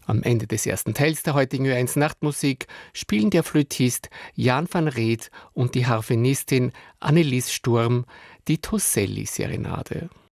Am Ende des ersten Teils der heutigen Ö1 Nachtmusik spielen der Flötist Jan van Reet und die Harfenistin Annelies Sturm die Toselli-Serenade.